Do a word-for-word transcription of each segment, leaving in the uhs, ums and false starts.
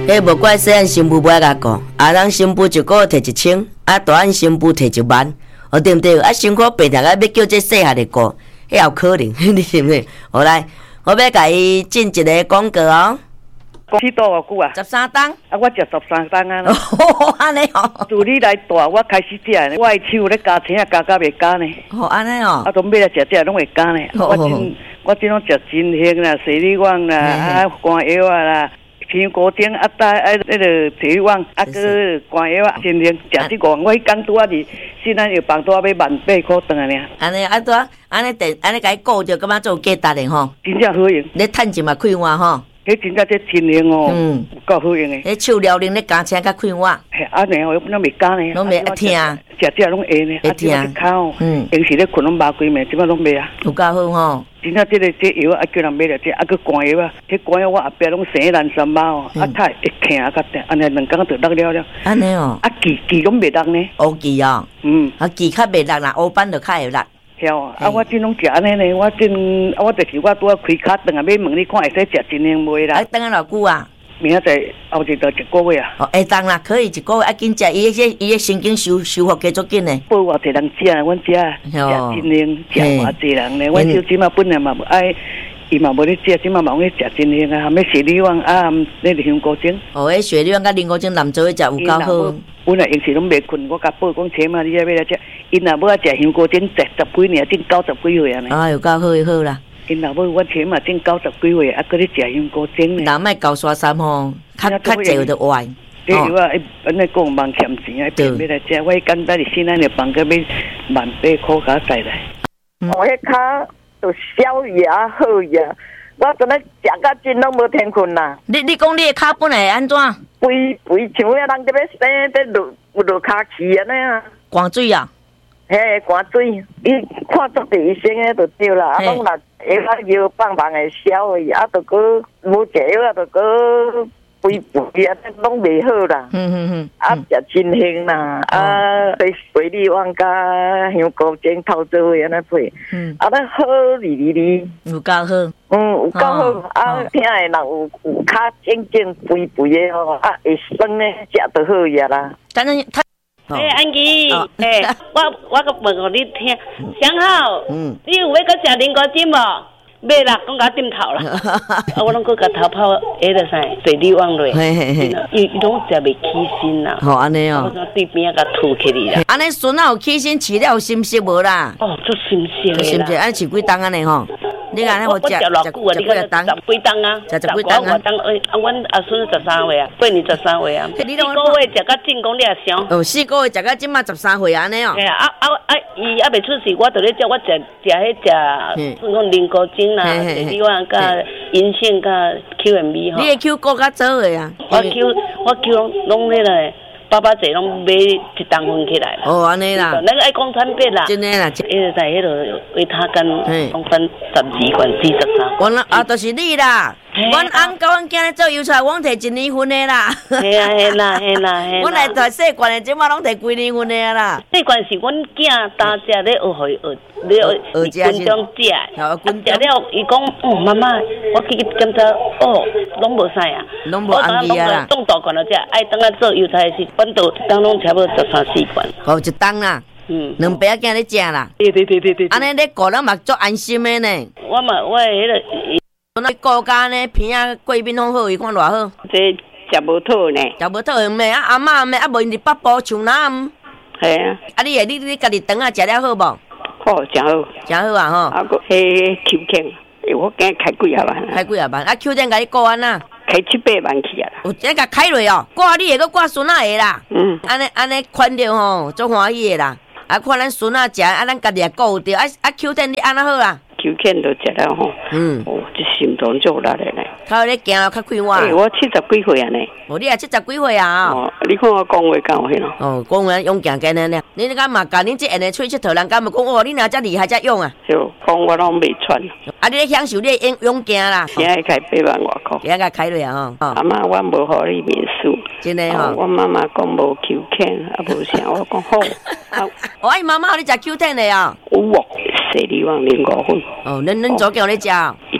迄无怪细汉新妇不爱甲顾，啊，人新妇一个月摕一千，啊，大汉新妇摕一万，哦对毋对？啊，辛苦白读啊，要叫这细汉的顾，迄也有可能，你信唔信？好来，我要甲伊进一个广告哦。 讲起多偌久啊？ 十三档。 啊，我食十三档啊。 哦，安尼哦。 自你来大，我开始食呢，我的手咧加钱啊，加加袂加呢。 哦，安尼哦。 啊，都买来食食拢会加呢。我真我真拢食真香啦，水利网啦，啊，肝药啊啦。香菇丁啊，带啊，那个水网啊，个肝药啊，真香，食即个我迄工拄啊是，现在药房拄啊要万八块顿啊呢。 安尼啊，拄啊，安尼电，安尼甲伊顾着，感觉做价值的吼。 真正好用。 你趁钱嘛开碗吼。 迄真正这真香哦，嗯，够好用的。 迄手撩灵咧加车甲开碗。 嘿，啊，然后拢袂加呢， 拢袂一听， 食食拢会呢， 会听。 口，嗯，平时咧困拢麻规暝，即摆拢袂啊。 有够好吼。 真正这个这药啊，叫人买来这，啊，个肝药啊，这肝药我后壁拢生烂三包哦，啊，太会疼啊，较定，安尼两工就落了了。 安尼哦。 啊，记记拢袂落呢。 乌记哦。嗯。啊，记较袂落啦，乌斑就较会落。 晓啊！啊，我真拢食安尼呢，我真，啊，我就是我拄啊开卡顿啊，要问你看会使食真香袂啦？ 啊，等下偌久啊？ 明仔载后日就一个月啊。 哦，会当啦，可以一个月啊，紧食，伊迄伊迄神经修修复加足紧呢。 报偌济人食啊，阮食食真香，食偌济人呢。阮小姊嘛本来嘛爱，伊嘛无咧食，即嘛嘛咧食真香啊，含咩雪里旺啊，那个香菇精。 哦，迄雪里旺甲莲菇精南做伙食有够好。 阮若用时拢袂困，我甲报讲车嘛，你要要来食。因若要食香菇精，食十几年，正九十几岁啊呢。 啊，有够好好啦。 因若要我车嘛，正九十几岁，啊，搁咧食香菇精呢。 人莫高山山吼，较较济有得歪。 你如果安尼讲忙欠钱啊，变要来食，我简单是现在就放个要万八块甲带来。 我迄骹就小牙好牙，我真诶食甲真拢无天困啦。 你你讲你诶骹本来安怎？ 肥肥像遐人伫咧生伫落有落骹气安尼啊。 寒水啊？ 嘿，寒水，伊看足第医生诶就对啦，啊，拢若下啊药放放诶消去，啊，着搁无食药啊，着搁肥肥啊，拢袂好啦。嗯嗯嗯。啊，食真香啦，啊，对水里旺甲香菇精泡做伙安尼配，嗯，啊，咱好哩哩哩， 有够好。 嗯，有够好，啊，听诶人有有较正正肥肥诶吼，啊，会酸诶，食着好呀啦。 但是他。 诶，安琪，诶，我我个问互你听，想好，嗯，你有要搁食莲菇精无？买啦，讲甲点头啦，啊，我拢搁甲头泡迄个啥水里旺落，嘿嘿嘿，伊伊拢食袂起身啦。 好安尼哦。 我对边仔甲吐起哩啦。 安尼孙啊有起身饲了有心息无啦？ 哦，足心息啦。 心息，安饲几档安尼吼？你安尼我食食偌久啊？你讲十几档啊？ 食十几档啊？ 啊，阮阿孙十三岁啊，八年十三岁啊。四个月食到进宫，你也想？ 哦，四个月食到即马十三岁安尼哦。 嘿啊啊啊！伊还袂出世，我就咧叫我食食迄食，算讲莲菇精啦，水里旺甲银杏甲 Q M V 吼。 你个 Q 顾较早个啊？ 我 Q 我 Q 拢拢迄个。爸爸侪拢买一档分起来啦。 哦，安尼啦。 那个爱讲产品啦。 真诶啦。 伊个在迄落维他干，讲分十二罐四十三。 我那啊，就是你啦。阮翁甲阮囝咧做油菜，阮摕一年份诶啦。 嘿啊嘿啦嘿啦嘿。 阮来摕细罐诶，即马拢摕规年份诶啦。 细罐是阮囝担食咧学互伊学，咧学军中食。啊，食了伊讲，哦妈妈，我去检查，哦，拢无啥啊。 拢无红味啊啦。 中大罐了只，爱等下做油菜是，反倒当拢差不多十三四罐。 哦，一档啦。嗯。两爸仔囝咧食啦。 对对对对对。 安尼咧顾咱嘛足安心诶呢。 我嘛，我迄个。 那顾家呢，片啊贵宾拢好，伊看偌好。 这食无讨呢， 食无讨用咩？啊阿嬷咩？啊无因伫北部像咱。 系啊。 啊你诶，你你家己肠啊食了好无？ 好，真好。 真好啊吼。 啊个迄 Q 券，我今开几啊万。 开几啊万？啊 Q 券甲你顾安那？ 开七八万去啊。 有这甲开落哦，挂你会个挂孙仔个啦。嗯。安尼安尼款着吼，足欢喜个啦。啊看咱孙仔食，啊咱家己也顾着，啊啊 Q 券你安那好啦。 Q 券都食了吼，嗯，哦，这心脏足力的呢。 较咧行较快活。 诶，我七十几岁啊呢。 哦，你也七十几岁啊？ 哦，你看我讲话讲迄咯。 哦，讲话勇健健呢呢。你敢嘛甲恁这下呢出佚佗人敢嘛讲哦，你若遮厉害遮勇啊？ 就讲我拢袂喘。 啊，你咧享受你勇勇健啦。 今日开八万外箍。 今日开落啊吼。 阿妈，我无互你面数。 真诶吼。 我妈妈讲无 Q 券，啊无啥，我讲好。 哦，伊妈妈互你食 Q 券的啊？ 有哦，西里旺零五分。 哦，恁恁早叫你食。 伊都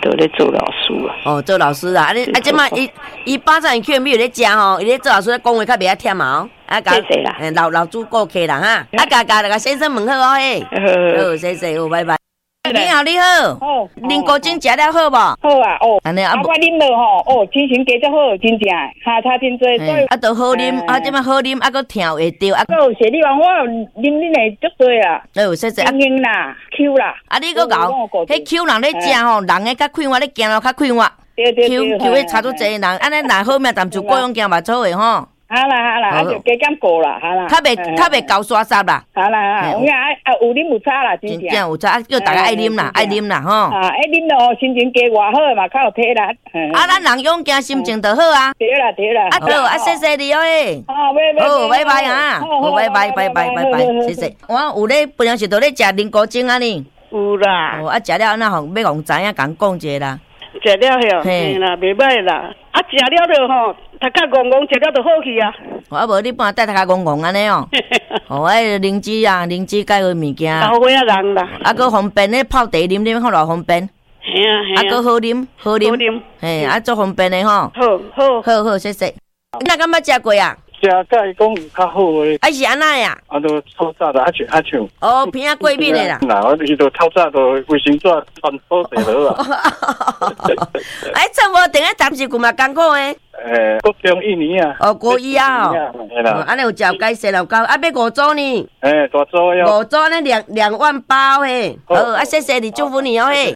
都咧做老师啊。 哦，做老师啊，啊你啊，即摆伊伊巴掌 Q M B 有咧食吼，伊咧做老师讲话较袂遐忝嘛哦。啊， 谢谢啦， 老老主顾客人哈，啊，家家那个先生问好哦嘿，好，谢谢，好，拜拜。你好，你好， 哦， 恁高精食了好无？ 好啊，哦， 安尼啊， 我啉落吼，哦，精神加足好，真正下差真多，所以啊，都好啉，啊，即摆好啉，啊，搁跳会着，啊， 哦，谢你王，我啉恁的足多啊， 哦，谢谢，啊， 英啦 ，Q 啦， 啊，你搁讲，迄 Q 人咧食吼，人诶较快活，咧行路较快活 ，Q Q 迄差足济人，安尼若好命，但就各样行嘛做诶吼。 好啦好啦，啊就加减过啦，好啦， 较袂较袂高刷沙啦。 好啦，有影啊有啉有差啦，真正。 真正有差，叫大家爱啉啦，爱啉啦吼。 啊，爱啉咯，心情加偌好嘛，较有体力。 啊，咱人勇敢，心情就好啊。 对啦对啦。 啊好，啊谢谢你哦诶。 好，拜拜。 好，拜拜啊。好，拜拜拜拜拜拜，谢谢。我有咧平常时都咧食灵果精啊呢。 有啦。 哦，啊食了安那互要互知影，共讲者啦。 食了吼，嘿啦，袂歹啦。啊，食了就吼，头壳戆戆，食了就好去啊。 啊无你半带头壳戆戆安尼哦。哦，迄灵芝啊，灵芝介个物件。 好会啊人啦。 啊，搁方便咧泡茶啉啉，看偌方便。 嘿啊嘿啊。 啊，搁好啉，好啉。好啉。嘿，啊，足方便的吼。 好好。 好好，谢谢。你若敢捌食过啊？ 食甲伊讲较好诶， 啊是安那呀？ 啊都透早的，啊像啊像。 哦，片仔过敏的啦。 那我伊都透早都卫生纸穿好地落啊。 哎，这无定个暂时佢嘛艰苦诶。 诶，国中一年啊。 哦，国一啊哦。 系啦。 安尼有照解释了够，啊要五组呢。 诶，大组要。 五组呢两两万八嘿。好，啊谢谢你，祝福你哦嘿。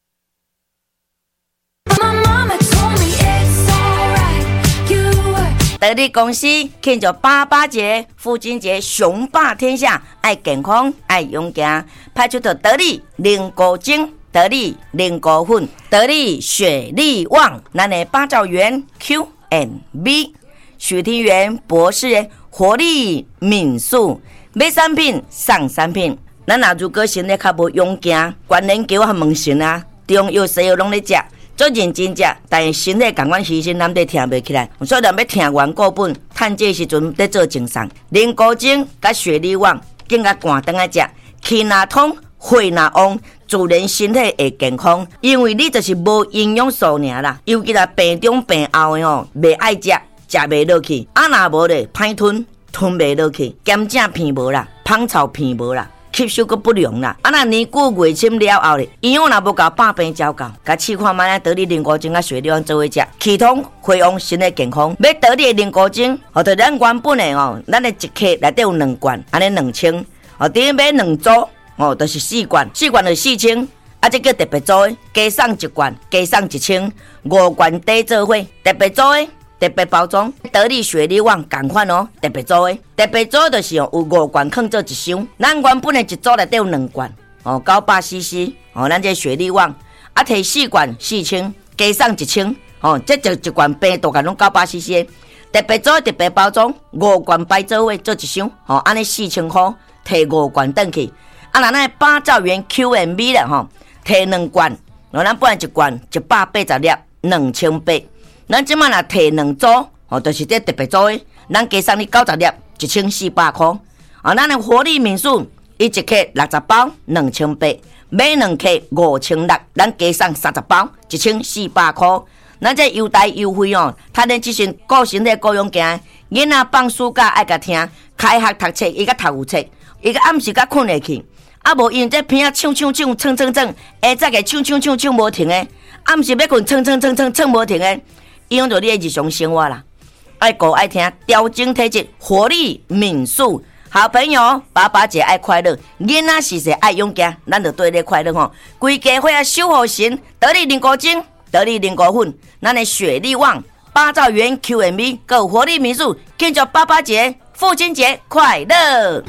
得力公司庆祝爸爸节、父亲节，雄霸天下，爱健康，爱勇敢，派出的得力灵果精、得力灵果粉、得力雪力旺，咱的八兆元 Q and B， 许庭园博士活力敏速，买产品送产品，咱若如果身体较无勇敢，关联叫我问神啊，中药西药拢咧食。做认真食，但是身体感官牺牲，咱得听袂起来。所以咱要听完各本，趁这时阵在做精送。灵果精甲雪力旺，更加寒顿来食，气若通，血若旺，自然身体会健康。因为你就是无营养素尔啦，尤其là病中病后的吼，袂爱食，食袂落去。啊若无咧，歹吞，吞袂落去，咸正片无啦，芳草片无啦。吸收阁不良啦，啊那年久月深了后咧，营养若无够，百病照到，甲试看卖得力灵果精啊，雪力旺做伙食，气通恢旺，身体健康。要得力的灵果精，哦，就咱原本的哦，咱的一克内底有两罐，安尼两千，哦，顶买两组，哦，就是四罐，四罐就四千，啊，这叫特别组的，加送一罐，加送一千，五罐底做伙，特别组的。特别包装，得力雪力旺同款哦，特别组的，特别组就是哦，有五罐放做一箱，咱原本的一组内底有两罐，哦，九百 C C， 哦，咱这雪力旺，啊，摕四罐四千，加送一千，哦，这就一罐平大概拢九百 C C， 特别组特别包装，五罐摆做伙做一箱，哦，安尼四千块，摕五罐转去，啊，那那八兆元 Q and B 啦，吼，摕两罐，哦，咱本来一罐一百八十粒，两千八。咱即摆若摕两组，哦，就是这特别组的，咱加送你九十粒，一千四百块。啊，咱的活力敏素，伊一克六十包，两千八；买两克五千六，咱加送三十包，一千四百块。咱这优待优惠哦，他连即阵顾身体顾勇健，囡仔放暑假爱甲听，开学读册伊甲读有册，伊甲暗时甲困下去。啊无因这片啊唱唱唱唱唱唱，下早个唱唱唱唱无停的，暗时要困唱唱唱唱唱无停的。影响到你的日常生活啦，爱顾爱听，调整体质，活力敏速。好朋友，爸爸节爱快乐，囡仔时时爱勇敢，咱就对你快乐吼。规家伙啊守护神，得力灵果精，得力灵果粉，咱的雪力旺，八兆元 Q and B， 够活力民宿，庆祝爸爸节、父亲节快乐。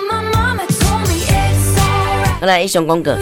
来，以上广告。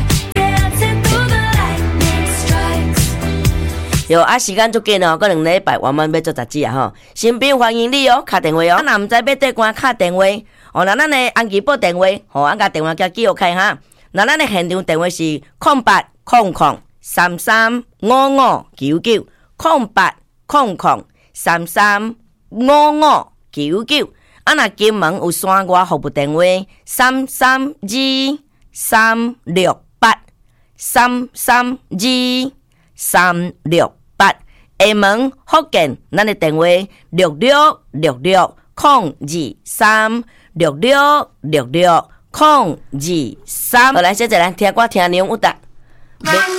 有啊，时间足紧哦，过两礼拜我们要做杂志啊吼。新兵欢迎你哦，敲电话哦。若唔知要对关敲电话，哦，那咱的安吉报电话，吼，俺甲电话叫记录开哈。那咱的现场电话是空八空空三三五五九九，空八空空三三五五九九。啊，若金门有线外服务电话三三二三六八三三二。 三六八。厦门、福建，咱的电话六六六六空二三六六六六空二三。好，来，接着来听歌听牛有答。